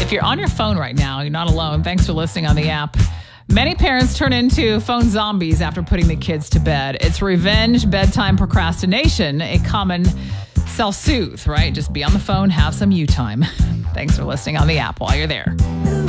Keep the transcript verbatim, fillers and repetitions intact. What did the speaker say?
If you're on your phone right now, you're not alone. Thanks for listening on the app. Many parents turn into phone zombies after putting the kids to bed. It's revenge, bedtime procrastination, a common self-soothe, right? Just be on the phone, have some you time. Thanks for listening on the app while you're there.